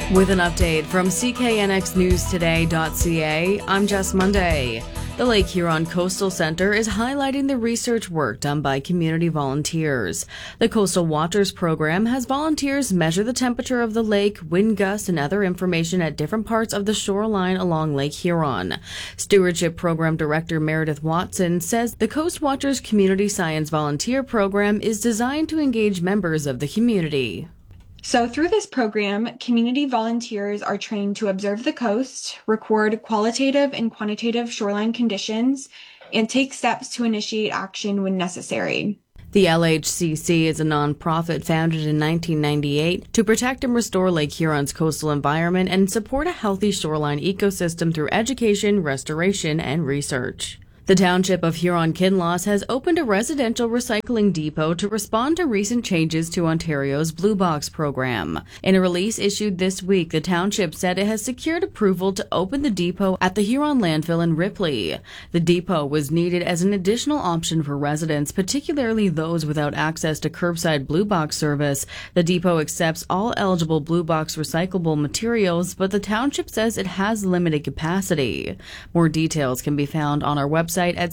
With an update from CKNXNewsToday.ca, I'm Jess Monday. The Lake Huron Coastal Center is highlighting the research work done by community volunteers. The Coastal Watchers program has volunteers measure the temperature of the lake, wind gusts, and other information at different parts of the shoreline along Lake Huron. Stewardship Program Director Meredith Watson says the Coast Watchers Community Science Volunteer Program is designed to engage members of the community. So through this program, community volunteers are trained to observe the coast, record qualitative and quantitative shoreline conditions, and take steps to initiate action when necessary. The LHCC is a nonprofit founded in 1998 to protect and restore Lake Huron's coastal environment and support a healthy shoreline ecosystem through education, restoration, and research. The Township of Huron-Kinloss has opened a residential recycling depot to respond to recent changes to Ontario's Blue Box program. In a release issued this week, the township said it has secured approval to open the depot at the Huron landfill in Ripley. The depot was needed as an additional option for residents, particularly those without access to curbside Blue Box service. The depot accepts all eligible Blue Box recyclable materials, but the township says it has limited capacity. More details can be found on our website at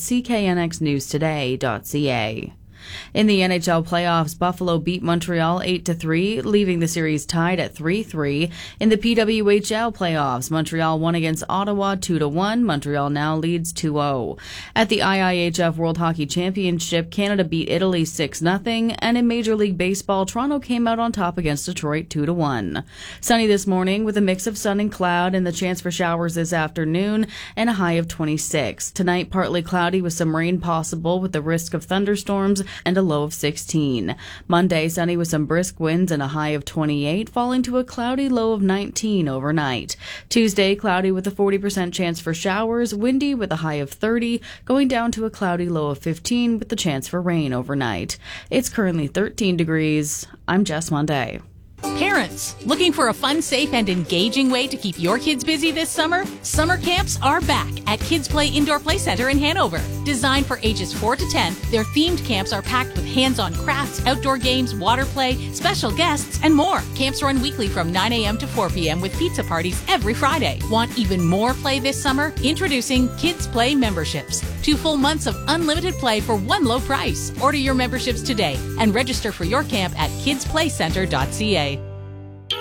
cknxnewstoday.ca. In the NHL playoffs, Buffalo beat Montreal 8-3, leaving the series tied at 3-3. In the PWHL playoffs, Montreal won against Ottawa 2-1. Montreal now leads 2-0. At the IIHF World Hockey Championship, Canada beat Italy 6-0, and in Major League Baseball, Toronto came out on top against Detroit 2-1. Sunny this morning with a mix of sun and cloud and the chance for showers this afternoon and a high of 26. Tonight, partly cloudy with some rain possible with the risk of thunderstorms and a low of 16. Monday, sunny with some brisk winds and a high of 28, falling to a cloudy low of 19 overnight. Tuesday, cloudy with a 40% chance for showers, windy with a high of 30, going down to a cloudy low of 15 with the chance for rain overnight. It's currently 13 degrees. I'm Jess Monday. Parents, looking for a fun, safe, and engaging way to keep your kids busy this summer? Summer camps are back at Kids Play Indoor Play Center in Hanover. Designed for ages 4 to 10, their themed camps are packed with hands-on crafts, outdoor games, water play, special guests, and more. Camps run weekly from 9 a.m. to 4 p.m. with pizza parties every Friday. Want even more play this summer? Introducing Kids Play memberships. 2 full months of unlimited play for one low price. Order your memberships today and register for your camp at kidsplaycenter.ca.